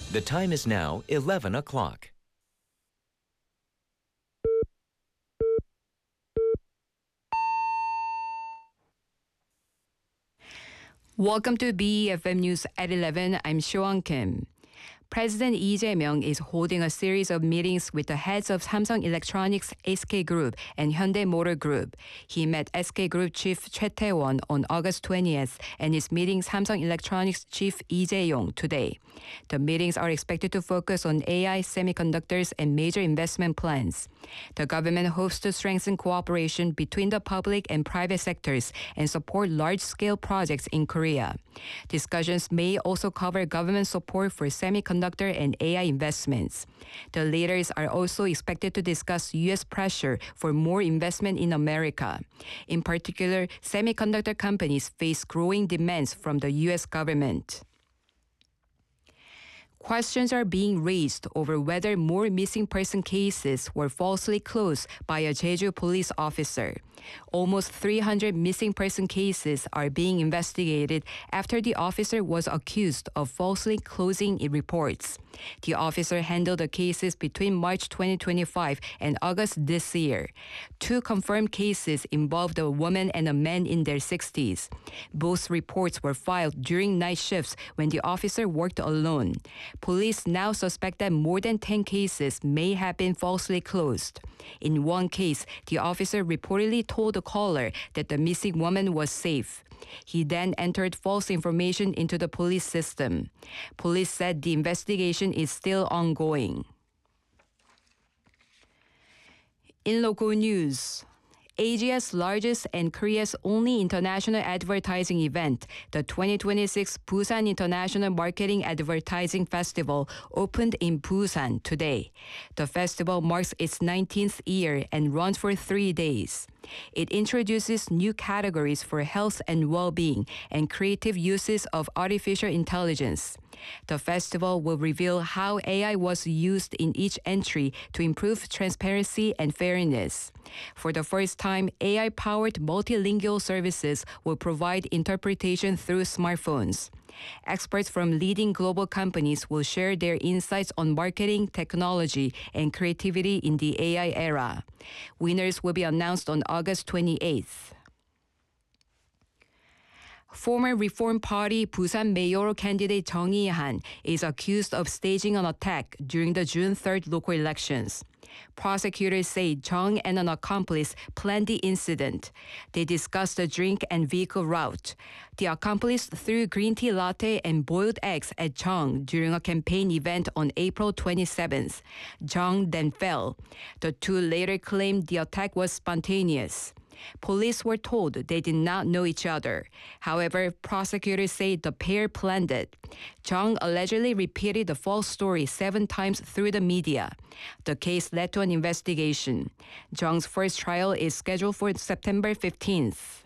The time is now 11 o'clock. Welcome to BEFM News at 11. I'm Seowon Kim. President Lee Jae-myung is holding a series of meetings with the heads of Samsung Electronics, SK Group, and Hyundai Motor Group. He met SK Group Chief Choi Tae-won on August 20th and is meeting Samsung Electronics Chief Lee Jae-yong today. The meetings are expected to focus on AI, semiconductors, and major investment plans. The government hopes to strengthen cooperation between the public and private sectors and support large-scale projects in Korea. Discussions may also cover government support for semiconductor and AI investments. The leaders are also expected to discuss U.S. pressure for more investment in America. In particular, semiconductor companies face growing demands from the U.S. government. Questions are being raised over whether more missing person cases were falsely closed by a Jeju police officer. Almost 300 missing person cases are being investigated after the officer was accused of falsely closing reports. The officer handled the cases between March 2025 and August this year. 2 confirmed cases involved a woman and a man in their 60s. Both reports were filed during night shifts when the officer worked alone. Police now suspect that more than 10 cases may have been falsely closed. In one case, the officer reportedly told the caller that the missing woman was safe. He then entered false information into the police system. Police said the investigation is still ongoing. In local news, Asia's largest and Korea's only international advertising event, the 2026 Busan International Marketing Advertising Festival, opened in Busan today. The festival marks its 19th year and runs for 3 days. It introduces new categories for health and well-being and creative uses of artificial intelligence. The festival will reveal how AI was used in each entry to improve transparency and fairness. For the first time, AI-powered multilingual services will provide interpretation through smartphones. Experts from leading global companies will share their insights on marketing, technology, and creativity in the AI era. Winners will be announced on August 28th. Former Reform Party Busan mayoral candidate Chung Hee-han is accused of staging an attack during the June 3rd local elections. Prosecutors say Chung and an accomplice planned the incident. They discussed the drink and vehicle route. The accomplice threw green tea latte and boiled eggs at Chung during a campaign event on April 27th. Chung then fell. The two later claimed the attack was spontaneous. Police were told they did not know each other. However, prosecutors say the pair planned it. Chung allegedly repeated the false story 7 times through the media. The case led to an investigation. Chung's first trial is scheduled for September 15th.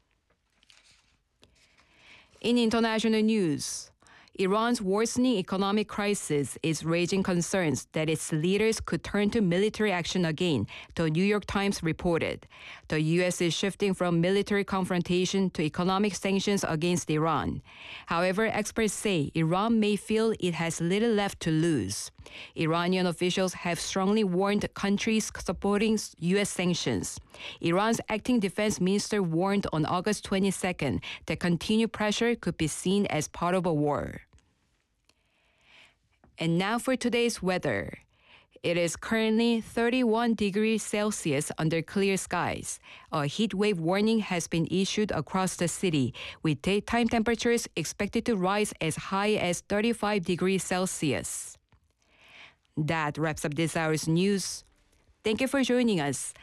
In international news, Iran's worsening economic crisis is raising concerns that its leaders could turn to military action again, the New York Times reported. The U.S. is shifting from military confrontation to economic sanctions against Iran. However, experts say Iran may feel it has little left to lose. Iranian officials have strongly warned countries supporting U.S. sanctions. Iran's acting defense minister warned on August 22nd that continued pressure could be seen as part of a war. And now for today's weather. It is currently 31 degrees Celsius under clear skies. A heat wave warning has been issued across the city, with daytime temperatures expected to rise as high as 35 degrees Celsius. That wraps up this hour's news. Thank you for joining us.